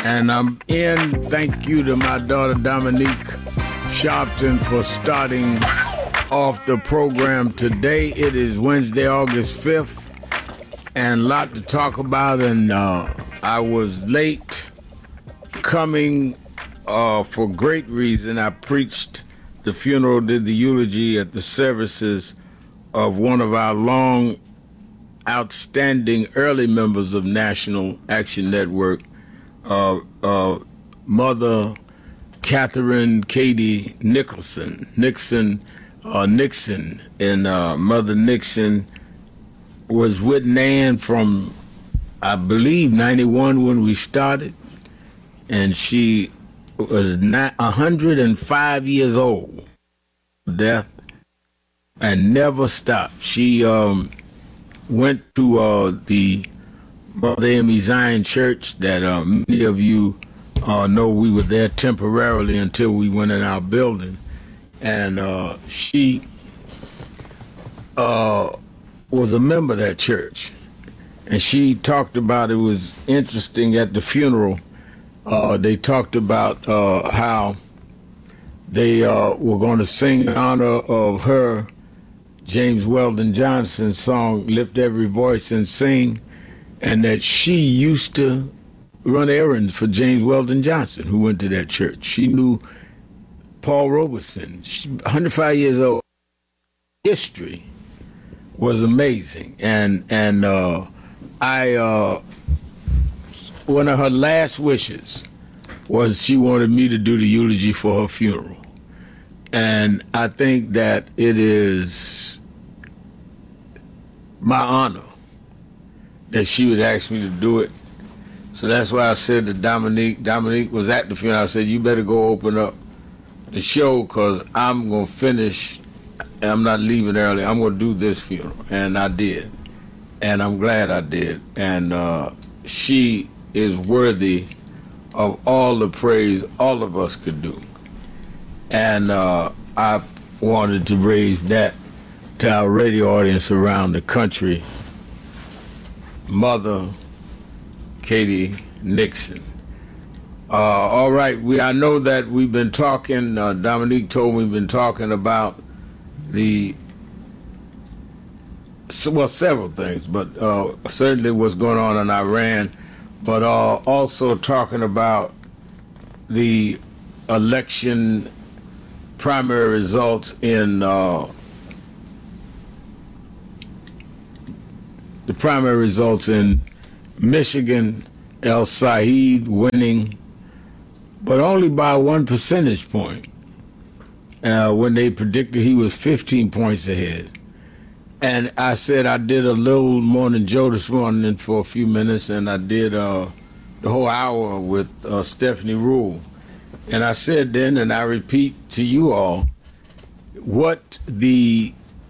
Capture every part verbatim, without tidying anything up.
And I'm in. Thank you to my daughter Dominique Sharpton for starting off the program today. It is Wednesday, August fifth, and a lot to talk about. And uh, I was late coming uh, for great reason. I preached the funeral, did the eulogy at the services of one of our long, outstanding early members of National Action Network, uh, uh, Mother Catherine Katie Nicholson, Nixon, uh, Nixon, and uh, Mother Nixon was with Nan from, I believe, ninety-one when we started, and she was one hundred five years old, death, and never stopped. She um, went to uh, the Mother Amy Zion Church that uh, many of you uh, know. We were there temporarily until we went in our building, and uh, she uh, was a member of that church, and she talked about, it was interesting at the funeral, uh, they talked about uh, how they uh, were going to sing in honor of her James Weldon Johnson's song, Lift Every Voice and Sing, and that she used to run errands for James Weldon Johnson, who went to that church. She knew Paul Robeson. She, one hundred five years old. History was amazing. And and uh, I, uh, one of her last wishes was she wanted me to do the eulogy for her funeral. And I think that it is my honor that she would ask me to do it. So that's why I said to Dominique, Dominique was at the funeral, I said, you better go open up the show because I'm going to finish, and I'm not leaving early, I'm going to do this funeral. And I did. And I'm glad I did. And uh, she is worthy of all the praise all of us could do. And uh, I wanted to raise that to our radio audience around the country. Mother Katie Nixon. Uh, all right, we I know that we've been talking, uh, Dominique told me we've been talking about the, well, several things, but uh, certainly what's going on in Iran, but uh, also talking about the election primary results in uh, the primary results in Michigan, El Said winning, but only by one percentage point, uh, when they predicted he was fifteen points ahead. And I said I did a little Morning Joe this morning for a few minutes, and I did uh, the whole hour with uh, Stephanie Rule. And I said then, and I repeat to you all, what the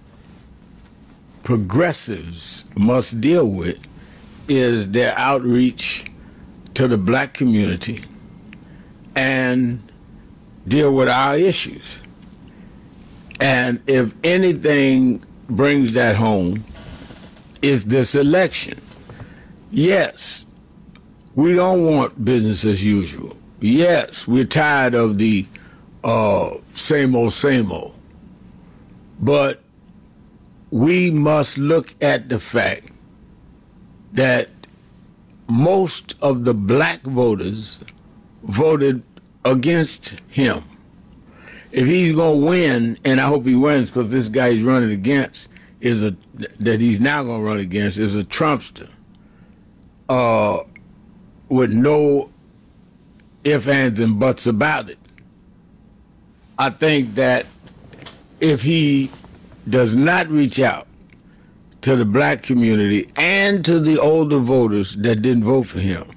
progressives must deal with is their outreach to the black community and deal with our issues. And if anything brings that home, is this election. Yes, we don't want business as usual. Yes, we're tired of the uh, same old, same old. But we must look at the fact that most of the black voters voted against him. If he's going to win, and I hope he wins because this guy he's running against is a, that he's now going to run against is a Trumpster uh, with no ifs, ands, and buts about it. I think that if he does not reach out to the black community and to the older voters that didn't vote for him,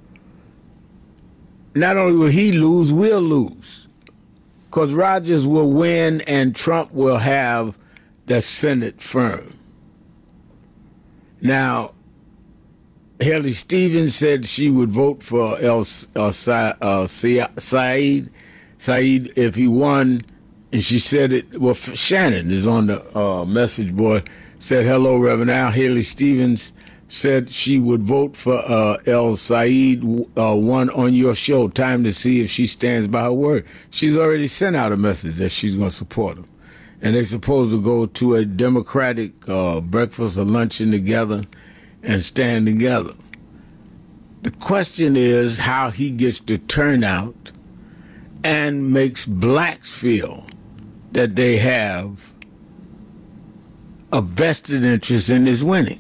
not only will he lose, we'll lose. Because Rogers will win and Trump will have the Senate firm. Now, Haley Stevens said she would vote for El uh, uh, Said, Said if he won, and she said it, well, Shannon is on the uh, message board, said, hello, Reverend Al. Haley Stevens said she would vote for uh, El Said, uh, one on your show. Time to see if she stands by her word. She's already sent out a message that she's going to support him. And they're supposed to go to a Democratic uh, breakfast or luncheon together and stand together. The question is how he gets the turnout and makes blacks feel that they have a vested interest in his winning.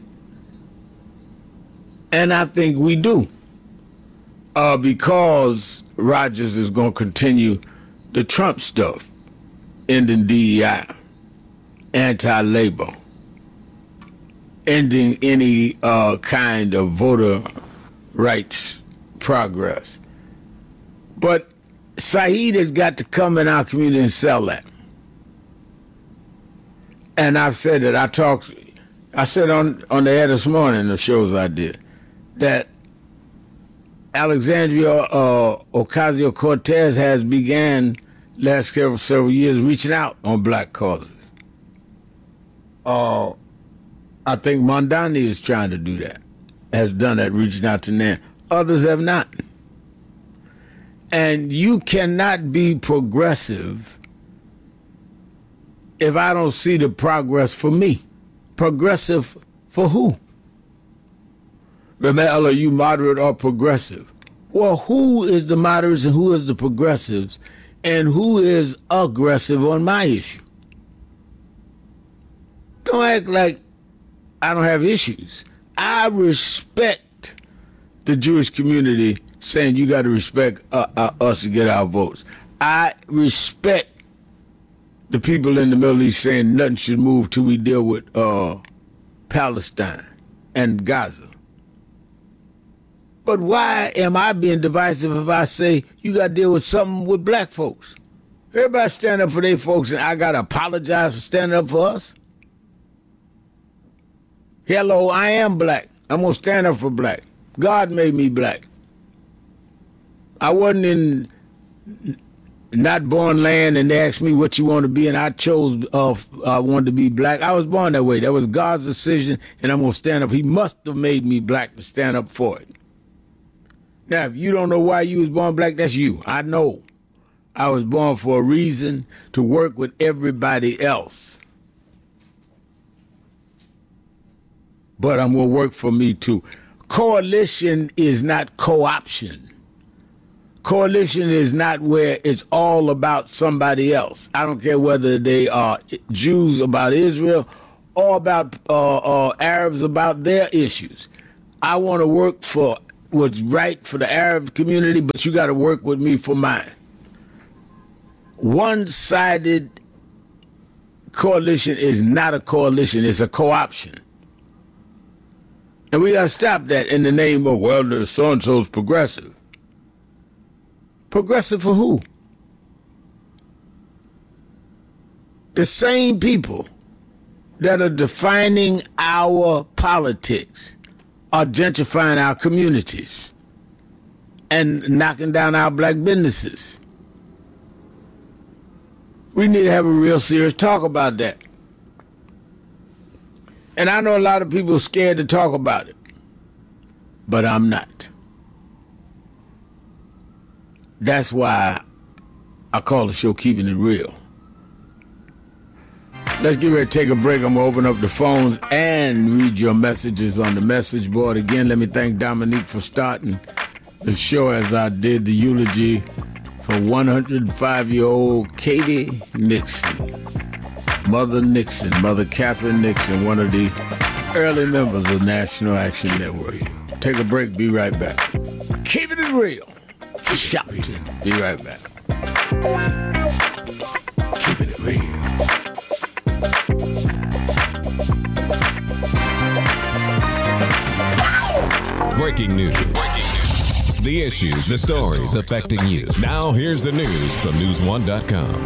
And I think we do. Uh, because Rogers is going to continue the Trump stuff, ending D E I, anti-labor, ending any uh, kind of voter rights progress. But Saeed has got to come in our community and sell that. And I've said it. I talked, I said on, on the air this morning, the shows I did, that Alexandria uh, Ocasio-Cortez has began last several, several years reaching out on black causes. Uh, I think Mondani is trying to do that, has done that, reaching out to Nan. Others have not. And you cannot be progressive if I don't see the progress for me. Progressive for who? Ramel, are you moderate or progressive? Well, who is the moderates and who is the progressives and who is aggressive on my issue? Don't act like I don't have issues. I respect the Jewish community saying you got to respect uh, uh, us to get our votes. I respect the people in the Middle East saying nothing should move till we deal with uh, Palestine and Gaza. But why am I being divisive if I say you got to deal with something with black folks? Everybody stand up for their folks and I got to apologize for standing up for us? Hello, I am black. I'm going to stand up for black. God made me black. I wasn't in not born land and they asked me what you want to be and I chose uh, I wanted to be black. I was born that way. That was God's decision and I'm going to stand up. He must have made me black to stand up for it. Now, if you don't know why you was born black, that's you. I know. I was born for a reason, to work with everybody else. But I'm going to work for me too. Coalition is not co-option. Coalition is not where it's all about somebody else. I don't care whether they are Jews about Israel or about uh, uh, Arabs about their issues. I want to work for what's right for the Arab community, but you got to work with me for mine. One-sided coalition is not a coalition, it's a co-option. And we got to stop that in the name of, well, the so-and-so's progressive. Progressive for who? The same people that are defining our politics are gentrifying our communities and knocking down our black businesses. We need to have a real serious talk about that. And I know a lot of people are scared to talk about it, but I'm not. That's why I call the show Keeping It Real. Let's get ready to take a break. I'm going to open up the phones and read your messages on the message board. Again, let me thank Dominique for starting the show as I did the eulogy for one hundred five-year-old Katie Nixon. Mother Nixon, Mother Catherine Nixon, one of the early members of National Action Network. Take a break, be right back. Keeping it real. Shout it. Be right back. Keeping it real. Breaking news. Breaking news. The issues, the stories affecting you. Now here's the news from news one dot com.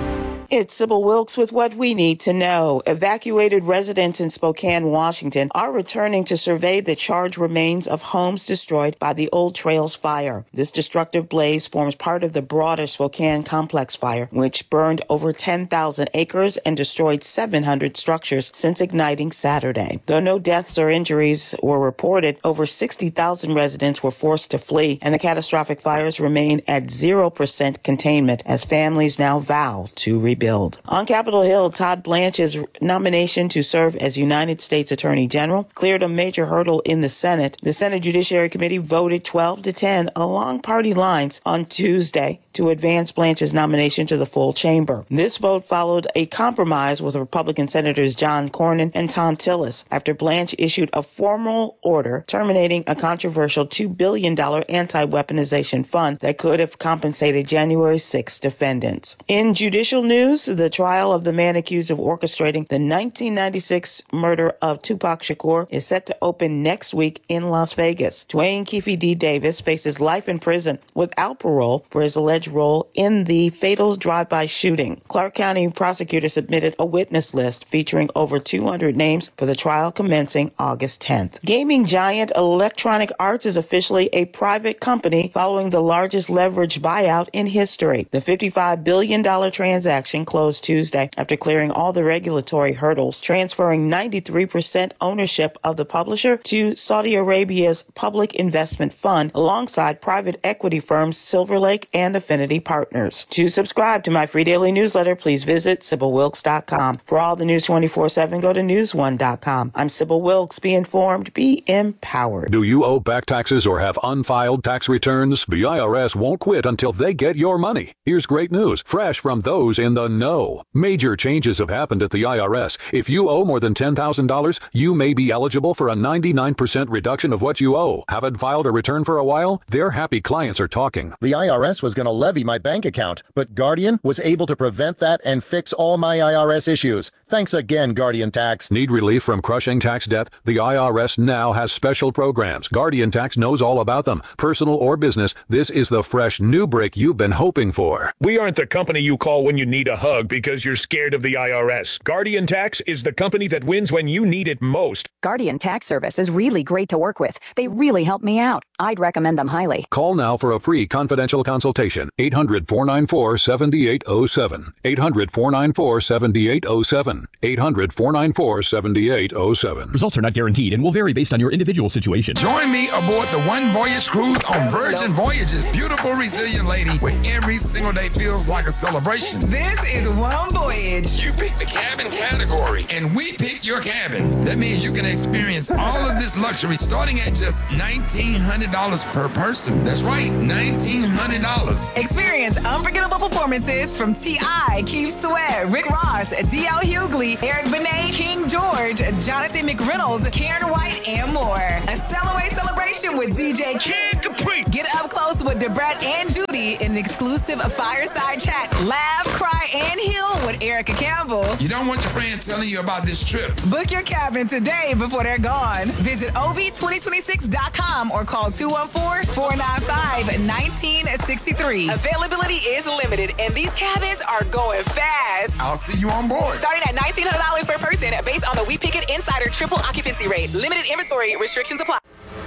It's Sybil Wilkes with what we need to know. Evacuated residents in Spokane, Washington are returning to survey the charred remains of homes destroyed by the Old Trails fire. This destructive blaze forms part of the broader Spokane complex fire, which burned over ten thousand acres and destroyed seven hundred structures since igniting Saturday. Though no deaths or injuries were reported, over sixty thousand residents were forced to flee, and the catastrophic fires remain at zero percent containment as families now vow to rebuild. On Capitol Hill, Todd Blanche's nomination to serve as United States Attorney General cleared a major hurdle in the Senate. The Senate Judiciary Committee voted twelve to ten along party lines on Tuesday to advance Blanche's nomination to the full chamber. This vote followed a compromise with Republican Senators John Cornyn and Tom Tillis after Blanche issued a formal order terminating a controversial two billion dollars anti-weaponization fund that could have compensated January sixth defendants. In judicial news, the trial of the man accused of orchestrating the nineteen ninety-six murder of Tupac Shakur is set to open next week in Las Vegas. Dwayne Keefe D. Davis faces life in prison without parole for his alleged role in the fatal drive-by shooting. Clark County prosecutors submitted a witness list featuring over two hundred names for the trial commencing August tenth. Gaming giant Electronic Arts is officially a private company following the largest leverage buyout in history. The fifty-five billion dollars transaction closed Tuesday after clearing all the regulatory hurdles, transferring ninety-three percent ownership of the publisher to Saudi Arabia's Public Investment Fund alongside private equity firms Silver Lake and Affinity Partners. To subscribe to my free daily newsletter, please visit Sybil Wilkes dot com. For all the news twenty-four seven, go to news one dot com. I'm Sybil Wilkes. Be informed, be empowered. Do you owe back taxes or have unfiled tax returns? The I R S won't quit until they get your money. Here's great news, fresh from those in the know. Major changes have happened at the I R S. If you owe more than ten thousand dollars, you may be eligible for a ninety-nine percent reduction of what you owe. Haven't filed a return for a while? Their happy clients are talking. The I R S was going to levy my bank account, but Guardian was able to prevent that and fix all my I R S issues. Thanks again, Guardian Tax. Need relief from crushing tax debt? The I R S now has special programs. Guardian Tax knows all about them. Personal or business, this is the fresh new break you've been hoping for. We aren't the company you call when you need a hug because you're scared of the I R S. Guardian Tax is the company that wins when you need it most. Guardian Tax Service is really great to work with. They really help me out. I'd recommend them highly. Call now for a free confidential consultation. eight hundred, four nine four, seven eight zero seven. eight hundred, four nine four, seven eight zero seven. eight hundred, four nine four, seven eight zero seven. Results are not guaranteed and will vary based on your individual situation. Join me aboard the One Voyage Cruise on Virgin Voyages. Beautiful, resilient lady where every single day feels like a celebration. This is One Voyage. You pick the cabin category and we pick your cabin. That means you can experience all of this luxury starting at just nineteen hundred dollars per person. That's right, nineteen hundred dollars. Experience unforgettable performances from T I, Keith Sweat, Rick Ross, D L Hughley, Eric Benet, King George, Jonathan McReynolds, Karen White, and more. A Cellaway celebration with D J Kid Capri. Get up close with Debrett and Judy in an exclusive fireside chat. Laugh, cry, and heal with Erica Campbell. You don't want your friend telling you about this trip. Book your cabin today before they're gone. Visit O V twenty twenty-six dot com or call two one four, four nine five, one nine six three. Availability is limited and these cabins are going fast. I'll see you on board. Starting at nineteen hundred dollars per person based on the We Pick It Insider triple occupancy rate. Limited inventory restrictions apply.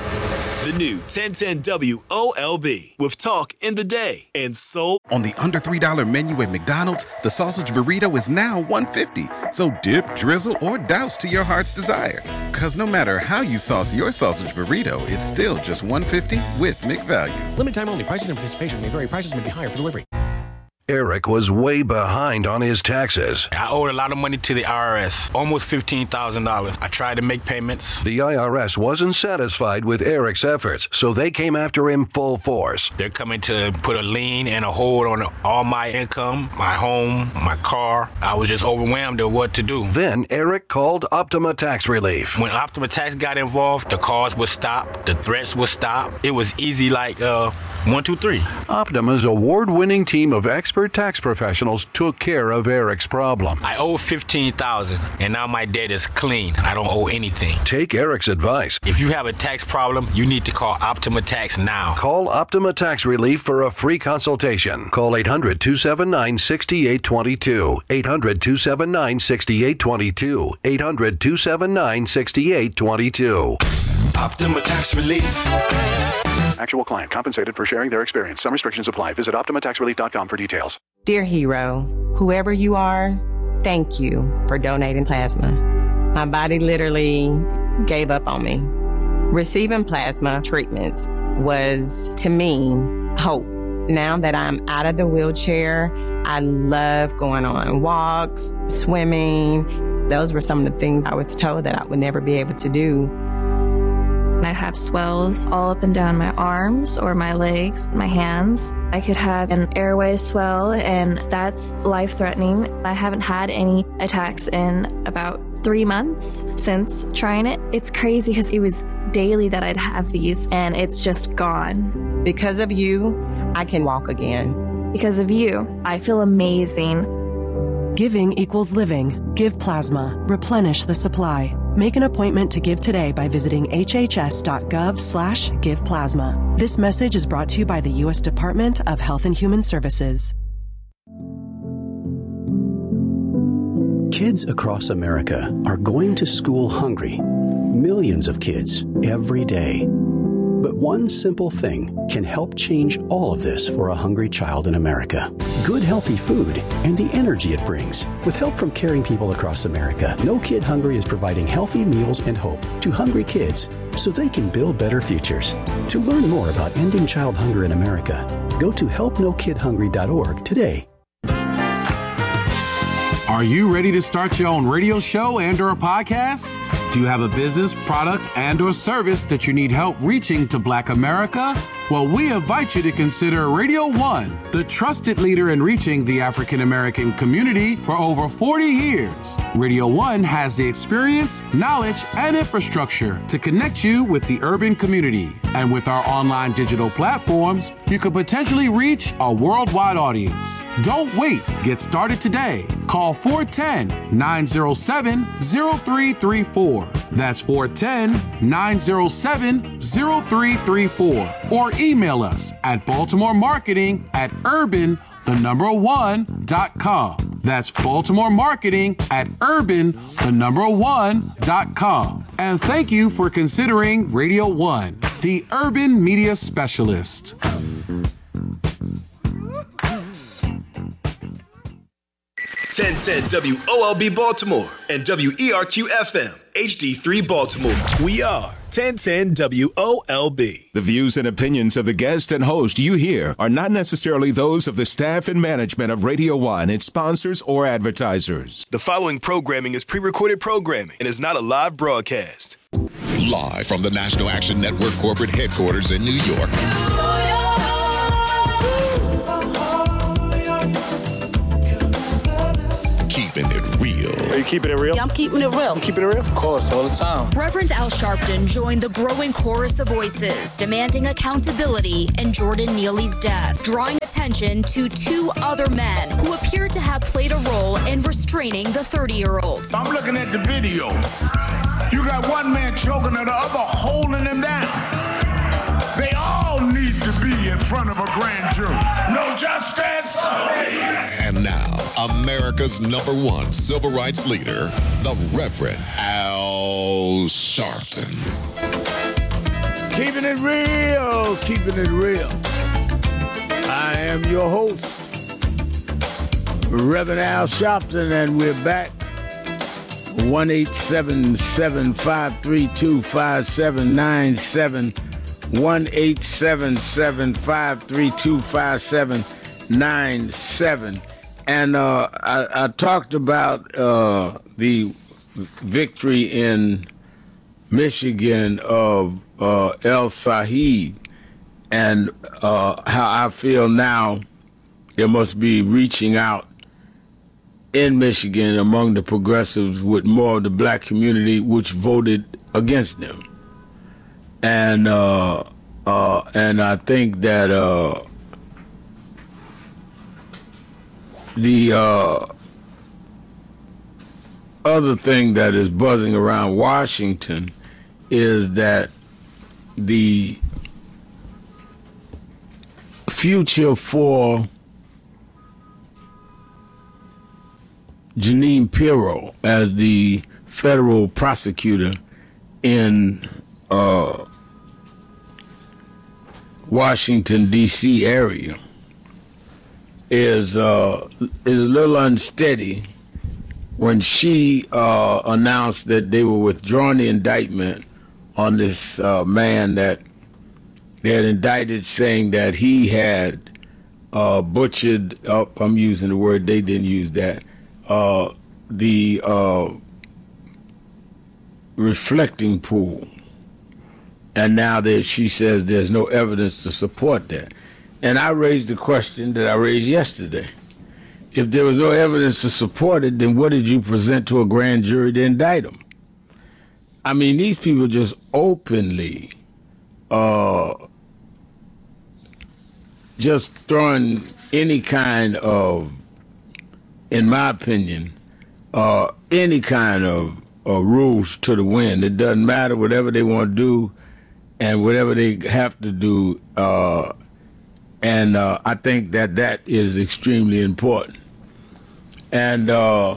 The new ten ten W O L B with talk in the day and soul. On the under three dollar menu at McDonald's, the sausage burrito is now one fifty. So dip, drizzle, or douse to your heart's desire. Because no matter how you sauce your sausage burrito, it's still just one fifty with McValue. Limited time only. Prices and participation may vary. Prices may be higher for delivery. Eric was way behind on his taxes. I owed a lot of money to the I R S, almost fifteen thousand dollars. I tried to make payments. The I R S wasn't satisfied with Eric's efforts, so they came after him full force. They're coming to put a lien and a hold on all my income, my home, my car. I was just overwhelmed at what to do. Then Eric called Optima Tax Relief. When Optima Tax got involved, the calls would stop, the threats would stop. It was easy like, uh, One, two, three. Optima's award-winning team of expert tax professionals took care of Eric's problem. I owe fifteen thousand dollars, and now my debt is clean. I don't owe anything. Take Eric's advice. If you have a tax problem, you need to call Optima Tax now. Call Optima Tax Relief for a free consultation. Call eight hundred, two seven nine, six eight two two. eight hundred, two seven nine, six eight two two. eight hundred, two seven nine, six eight two two. Optima Tax Relief. Actual client compensated for sharing their experience. Some restrictions apply. Visit Optima Tax Relief dot com for details. Dear hero, whoever you are, thank you for donating plasma. My body literally gave up on me. Receiving plasma treatments was, to me, hope. Now that I'm out of the wheelchair, I love going on walks, swimming. Those were some of the things I was told that I would never be able to do. I have swells all up and down my arms or my legs, my hands. I could have an airway swell, and that's life-threatening. I haven't had any attacks in about three months since trying it. It's crazy because it was daily that I'd have these, and it's just gone. Because of you, I can walk again. Because of you, I feel amazing. Giving equals living. Give plasma. Replenish the supply. Make an appointment to give today by visiting hhs.gov slash give plasma. This message is brought to you by the U S Department of Health and Human Services. Kids across America are going to school hungry. Millions of kids every day. But one simple thing can help change all of this for a hungry child in America. Good, healthy food and the energy it brings. With help from caring people across America, No Kid Hungry is providing healthy meals and hope to hungry kids so they can build better futures. To learn more about ending child hunger in America, go to help no kid hungry dot org today. Are you ready to start your own radio show and or a podcast? Do you have a business, product, and or service that you need help reaching to Black America? Well, we invite you to consider Radio One, the trusted leader in reaching the African American community for over forty years. Radio One has the experience, knowledge, and infrastructure to connect you with the urban community. And with our online digital platforms, you could potentially reach a worldwide audience. Don't wait. Get started today. Call four one zero, nine zero seven, zero three three four. That's four one zero, nine zero seven, zero three three four. Or email us at Baltimore Marketing at urban, the number one, dot com. That's Baltimore Marketing at urban, the number one, dot com. And thank you for considering Radio One, the urban media specialist. ten ten W O L B Baltimore and W E R Q F M H D three Baltimore. We are ten ten W O L B. The views and opinions of the guest and host you hear are not necessarily those of the staff and management of Radio One, its sponsors, or advertisers. The following programming is pre-recorded programming and is not a live broadcast. Live from the National Action Network corporate headquarters in New York. Keeping it real. Are you keeping it real? Yeah, I'm keeping it real. I'm keeping it real? Of course, all the time. Reverend Al Sharpton joined the growing chorus of voices demanding accountability in Jordan Neely's death, drawing attention to two other men who appeared to have played a role in restraining the thirty-year-old. I'm looking at the video. You got one man choking and the other holding him down. They all need to be in front of a grand jury. No justice. And now, America's number one civil rights leader, the Reverend Al Sharpton. Keeping it real, keeping it real. I am your host, Reverend Al Sharpton, and we're back. one eight seven seven, five three two, five seven nine seven. one eight seven seven, five three two, five seven nine seven. And uh, I, I talked about uh, the victory in Michigan of uh, El Said and uh, how I feel now it must be reaching out in Michigan among the progressives with more of the black community which voted against them. And uh, Uh, and I think that uh, the uh, other thing that is buzzing around Washington is that the future for Jeanine Pirro as the federal prosecutor in uh, Washington, D C area is uh, is a little unsteady when she uh, announced that they were withdrawing the indictment on this uh, man that they had indicted, saying that he had uh, butchered, oh, I'm using the word, they didn't use that, uh, the uh, reflecting pool. And now that she says there's no evidence to support that. And I raised the question that I raised yesterday. If there was no evidence to support it, then what did you present to a grand jury to indict him? I mean, these people just openly uh, just throwing any kind of, in my opinion, uh, any kind of uh, rules to the wind. It doesn't matter, whatever they want to do and whatever they have to do. Uh, and uh, I think that that is extremely important. And uh,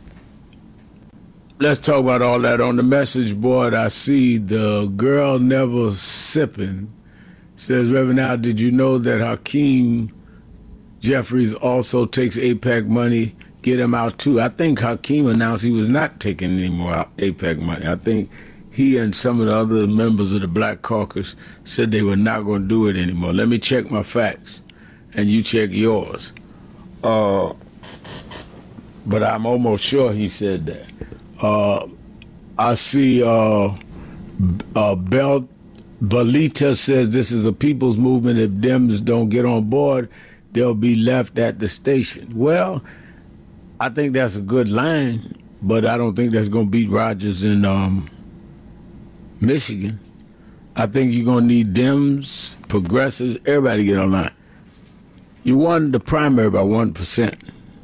let's talk about all that. On the message board, I see the girl never sipping says, Reverend Al, did you know that Hakeem Jeffries also takes AIPAC money? Get him out too. I think Hakeem announced he was not taking any more AIPAC money. I think he and some of the other members of the Black Caucus said they were not going to do it anymore. Let me check my facts, and you check yours. Uh, but I'm almost sure he said that. Uh, I see uh, uh, Bel Belita says this is a people's movement. If Dems don't get on board, they'll be left at the station. Well, I think that's a good line, but I don't think that's going to beat Rogers in um, Michigan. I think you're going to need Dems, progressives, everybody get online. You won the primary by one percent.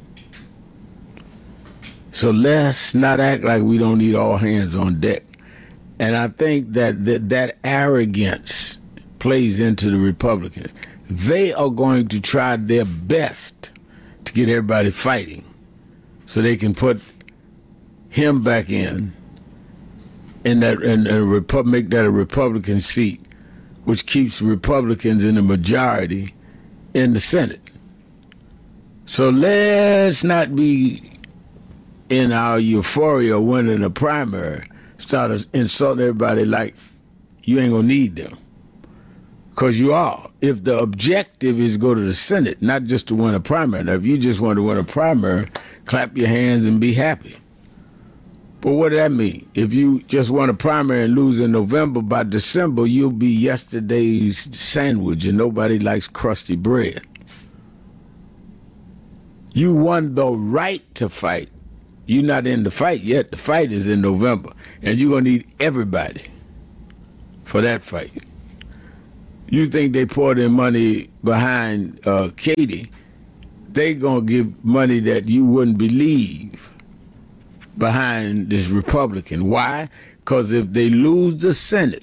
So let's not act like we don't need all hands on deck. And I think that that, that arrogance plays into the Republicans. They are going to try their best to get everybody fighting so they can put him back in and that and, and Repu- make that a Republican seat, which keeps Republicans in the majority in the Senate. So let's not be in our euphoria winning a primary, start insulting everybody like you ain't gonna need them. Because you are. If the objective is go to the Senate, not just to win a primary. Now, if you just want to win a primary, clap your hands and be happy. But what does that mean? If you just won a primary and lose in November, by December, you'll be yesterday's sandwich and nobody likes crusty bread. You won the right to fight. You're not in the fight yet. The fight is in November. And you're going to need everybody for that fight. You think they poured in money behind uh, Katie, they going to give money that you wouldn't believe behind this Republican. Why? Because if they lose the Senate,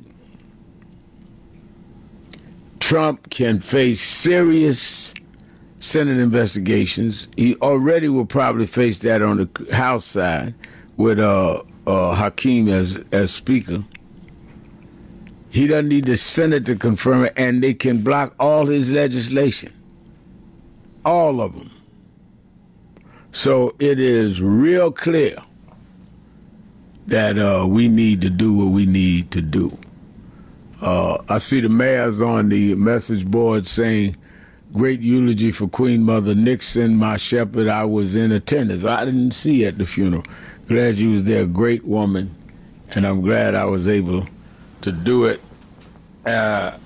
Trump can face serious Senate investigations. He already will probably face that on the House side with uh, uh, Hakeem as, as Speaker. He doesn't need the Senate to confirm it, and they can block all his legislation. All of them. So it is real clear that uh, we need to do what we need to do. Uh, I see the mayors on the message board saying, great eulogy for Queen Mother Nixon, my shepherd. I was in attendance. I didn't see you at the funeral. Glad you was there, great woman, and I'm glad I was able to do it. Uh,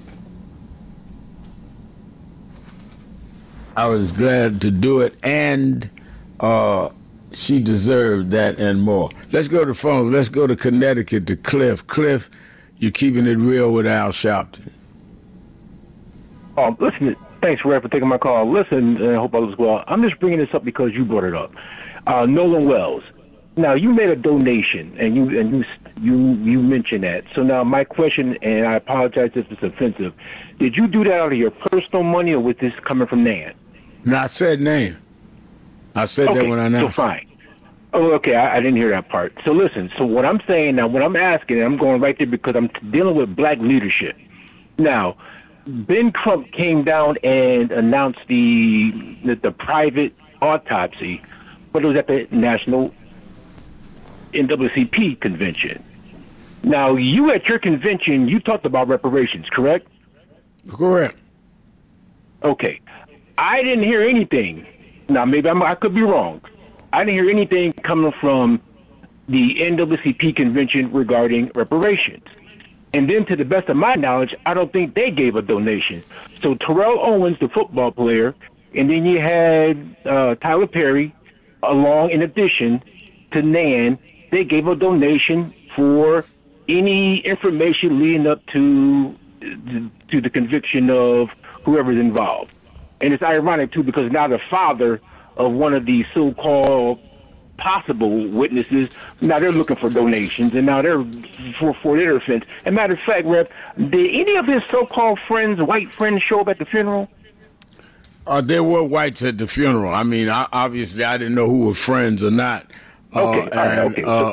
I was glad to do it, and uh, she deserved that and more. Let's go to the phones. Let's go to Connecticut to Cliff. Cliff, you're keeping it real with Al Sharpton. Um, listen, thanks, Rev, for taking my call. Listen, and I hope all is well. I'm just bringing this up because you brought it up. Uh, Nolan Wells. Now, you made a donation, and you and you you you mentioned that. So now my question, and I apologize if it's offensive, did you do that out of your personal money, or was this coming from Nan? No, I said Nan. I said okay, that when I announced. So fine. Oh, okay, I, I didn't hear that part. So listen, so what I'm saying now, what I'm asking, and I'm going right there because I'm dealing with black leadership. Now, Ben Crump came down and announced the the, the private autopsy, but it was at the National N double A C P convention. Now, you at your convention, you talked about reparations, correct? Correct. Okay. I didn't hear anything. Now, maybe I'm, I could be wrong. I didn't hear anything coming from the N double A C P convention regarding reparations. And then, to the best of my knowledge, I don't think they gave a donation. So Terrell Owens, the football player, and then you had uh, Tyler Perry, along in addition to Nan, they gave a donation for any information leading up to to the conviction of whoever's involved. And it's ironic, too, because now the father of one of the so-called possible witnesses, now they're looking for donations, and now they're for, for their offense. As a matter of fact, Rep, did any of his so-called friends, white friends, show up at the funeral? Uh, there were whites at the funeral. I mean, I, obviously, I didn't know who were friends or not. Okay, uh, all right, and, okay. Uh, so,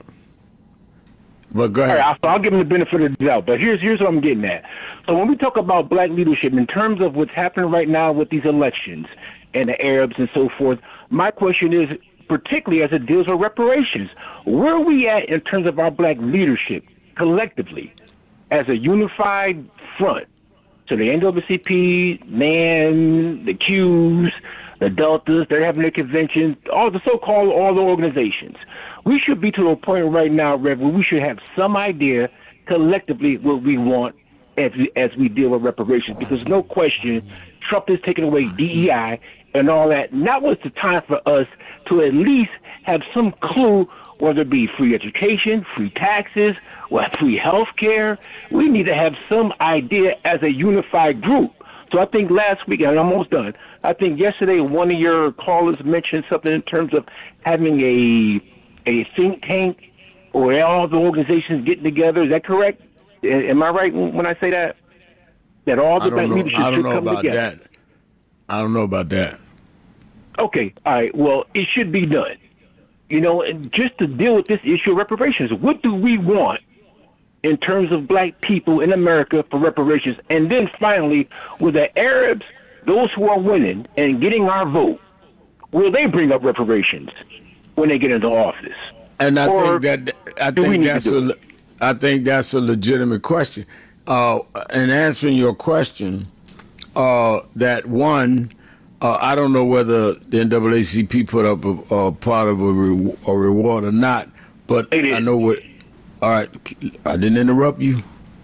but go ahead. All right, I'll, I'll give him the benefit of the doubt. But here's here's what I'm getting at. So when we talk about black leadership in terms of what's happening right now with these elections and the Arabs and so forth, my question is, particularly as it deals with reparations, where are we at in terms of our black leadership collectively as a unified front? So the N double A C P, Nan, the Qs, the Deltas, they're having their conventions, all the so-called all the organizations. We should be to a point right now, Rev, where we should have some idea collectively what we want as we, as we deal with reparations, because no question, Trump is taking away D E I and all that. Now was the time for us to at least have some clue, whether it be free education, free taxes, or free health care. We need to have some idea as a unified group. So I think last week, and I'm almost done, I think yesterday one of your callers mentioned something in terms of having a a think tank or all the organizations getting together. Is that correct? Am I right when I say that? That all the black leadership should come together? I don't know about that. I don't know about that. Okay, all right. Well, it should be done. You know, and just to deal with this issue of reparations, what do we want in terms of black people in America for reparations? And then finally, with the Arabs, those who are winning and getting our vote, will they bring up reparations when they get into office? And I or think that I think that's a it? I think that's a legitimate question. Uh, in answering your question, uh, that one, uh, I don't know whether the N double A C P put up a, a part of a, re- a reward or not, but I know what. All right, I didn't interrupt you.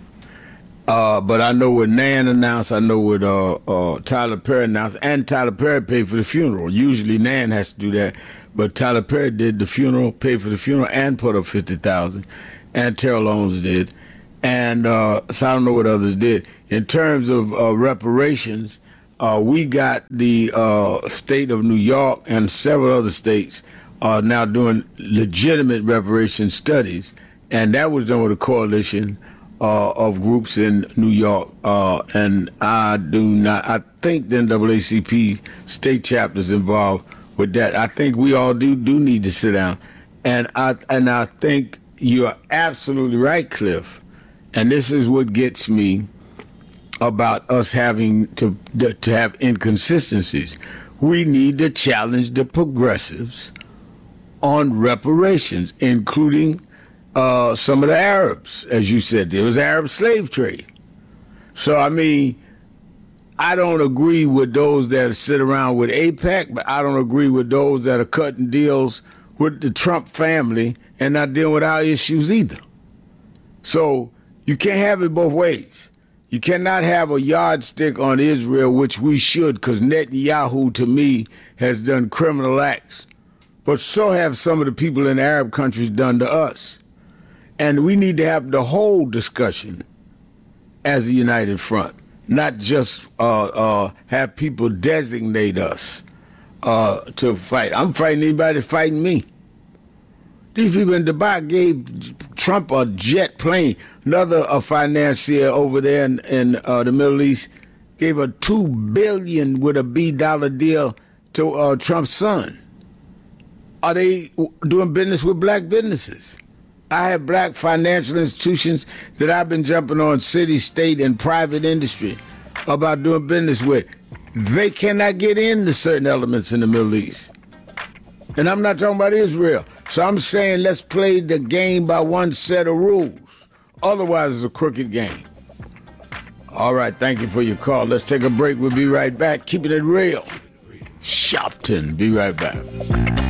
Uh, but I know what Nan announced. I know what uh, uh, Tyler Perry announced, and Tyler Perry paid for the funeral. Usually Nan has to do that, but Tyler Perry did the funeral, paid for the funeral, and put up fifty thousand, and Terrell Owens did, and uh, so I don't know what others did. In terms of uh, reparations, uh, we got the uh, state of New York and several other states are now doing legitimate reparation studies, and that was done with a coalition Uh, of groups in New York, uh, and I do not. I think the N double A C P state chapters involved with that. I think we all do do need to sit down, and I and I think you are absolutely right, Cliff. And this is what gets me about us having to to have inconsistencies. We need to challenge the progressives on reparations, including Uh, some of the Arabs, as you said. There was Arab slave trade. So, I mean, I don't agree with those that sit around with AIPAC, but I don't agree with those that are cutting deals with the Trump family and not dealing with our issues either. So you can't have it both ways. You cannot have a yardstick on Israel, which we should, because Netanyahu, to me, has done criminal acts. But so have some of the people in Arab countries done to us. And we need to have the whole discussion as a united front. not just uh, uh, have people designate us uh, to fight. I'm fighting anybody fighting me. These people in Dubai gave Trump a jet plane. Another uh, financier over there in, in uh, the Middle East gave a two billion with a B dollar deal to uh, Trump's son. Are they doing business with black businesses? I have black financial institutions that I've been jumping on, city, state, and private industry about doing business with. They cannot get into certain elements in the Middle East. And I'm not talking about Israel. So I'm saying let's play the game by one set of rules. Otherwise, it's a crooked game. All right, thank you for your call. Let's take a break. We'll be right back. Keeping it real. Shopton, be right back.